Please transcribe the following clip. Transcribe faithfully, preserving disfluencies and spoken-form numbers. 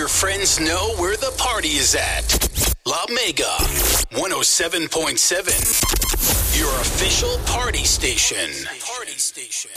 your friends know where the party is at. La Mega one oh seven point seven, your official party station. Party station.